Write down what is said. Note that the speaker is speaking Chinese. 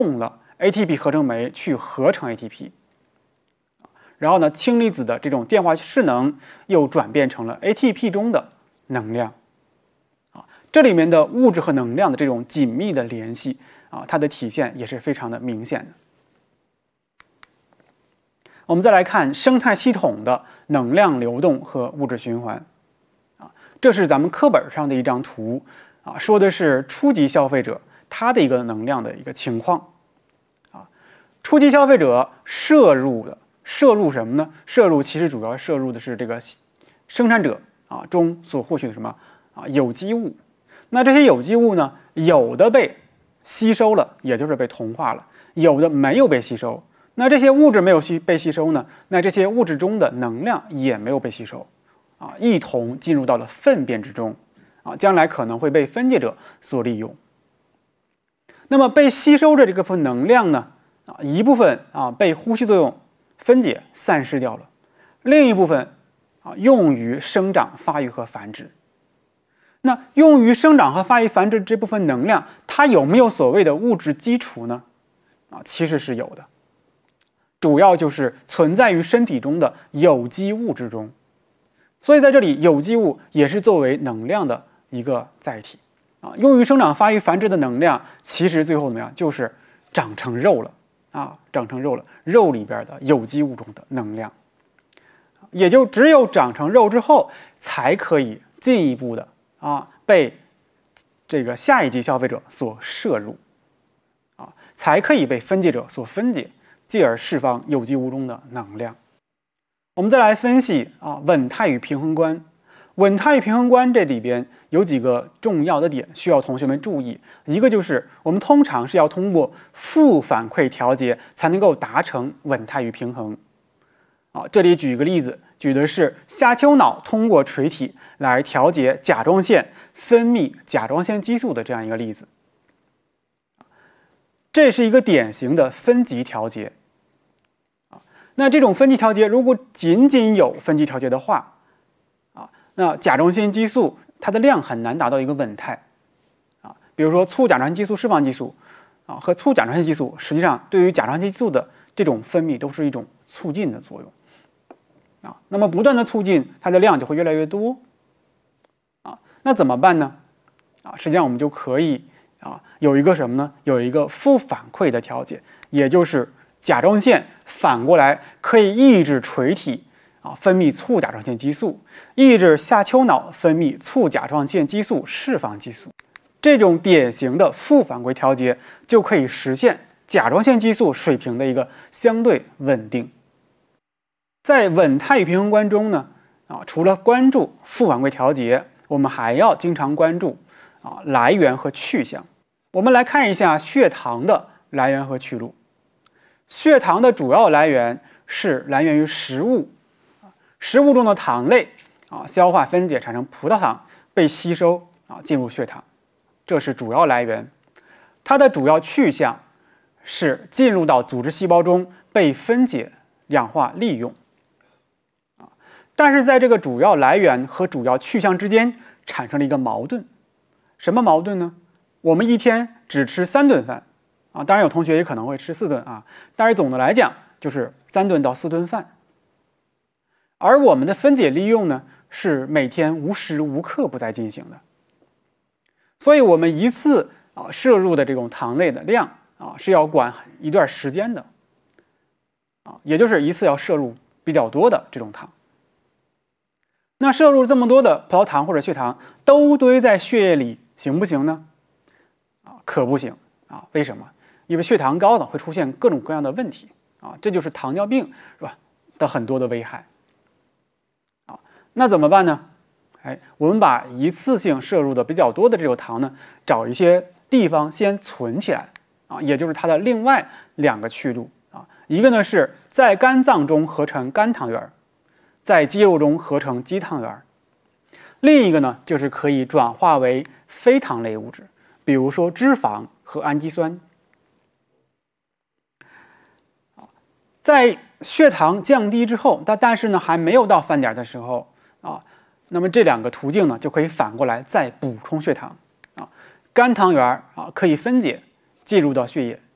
用了 ATP 合成酶去合成 ATP， 然后呢，氢离子的这种电化势能又转变成了 ATP 中的能量。这里面的物质和能量的这种紧密的联系它的体现也是非常的明显的。我们再来看生态系统的能量流动和物质循环这是咱们课本上的一张图说的是初级消费者他的一个能量的一个情况初级消费者摄入什么呢？摄入其实主要摄入的是这个生产者中所获取的什么有机物。那这些有机物呢，有的被吸收了，也就是被同化了，有的没有被吸收。那这些物质没有被吸收呢，那这些物质中的能量也没有被吸收一同进入到了粪便之中将来可能会被分解者所利用。那么被吸收的这个份能量呢一部分被呼吸作用分解散失掉了，另一部分用于生长发育和繁殖。那用于生长和发育繁殖这部分能量它有没有所谓的物质基础呢其实是有的，主要就是存在于身体中的有机物之中。所以在这里有机物也是作为能量的一个载体用于生长发育繁殖的能量其实最后怎么样，就是长成肉了长成肉了，肉里边的有机物中的能量，也就只有长成肉之后才可以进一步的被这个下一级消费者所摄入才可以被分解者所分解，继而释放有机物中的能量。我们再来分析稳态与平衡观。稳态与平衡观这里边有几个重要的点需要同学们注意。一个就是我们通常是要通过负反馈调节才能够达成稳态与平衡这里举一个例子，举的是下丘脑通过垂体来调节甲状腺分泌甲状腺激素的这样一个例子。这是一个典型的分级调节那这种分级调节如果仅仅有分级调节的话那甲状腺激素它的量很难达到一个稳态比如说促甲状腺激素释放激素和促甲状腺激素实际上对于甲状腺激素的这种分泌都是一种促进的作用那么不断的促进它的量就会越来越多那怎么办呢实际上我们就可以有一个什么呢？有一个负反馈的调节，也就是甲状腺反过来可以抑制垂体分泌促甲状腺激素，抑制下丘脑分泌促甲状腺激素释放激素。这种典型的负反馈调节就可以实现甲状腺激素水平的一个相对稳定。在稳态与平衡观中呢除了关注负反馈调节，我们还要经常关注来源和去向。我们来看一下血糖的来源和去路。血糖的主要来源是来源于食物，食物中的糖类消化分解产生葡萄糖，被吸收进入血糖，这是主要来源。它的主要去向是进入到组织细胞中被分解氧化利用但是在这个主要来源和主要去向之间产生了一个矛盾。什么矛盾呢？我们一天只吃3顿饭当然有同学也可能会吃4顿但是总的来讲就是3顿到4顿饭。而我们的分解利用呢是每天无时无刻不在进行的，所以我们一次摄入的这种糖类的量是要管一段时间的也就是一次要摄入比较多的这种糖。那摄入这么多的葡萄糖或者血糖都堆在血液里行不行呢？可不行为什么？因为血糖高的会出现各种各样的问题这就是糖尿病是吧的很多的危害那怎么办呢？我们把一次性摄入的比较多的这种糖呢，找一些地方先存起来也就是它的另外2个去路一个呢是在肝脏中合成肝糖原，在肌肉中合成肌糖原，另一个呢就是可以转化为非糖类物质，比如说脂肪和氨基酸。在血糖降低之后，但是呢还没有到饭点的时候那么这2个途径呢就可以反过来再补充血糖肝糖原可以分解进入到血液，